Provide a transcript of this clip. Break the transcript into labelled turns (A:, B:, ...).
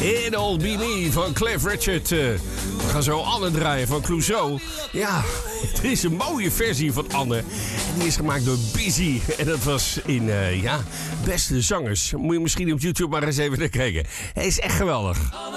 A: It'll Be Me van Cliff Richard. We gaan zo Anne draaien van Clouseau. Ja, het is een mooie versie van Anne. En die is gemaakt door Busy. En dat was in, Beste Zangers. Moet je misschien op YouTube maar eens even naar kijken. Hij is echt geweldig.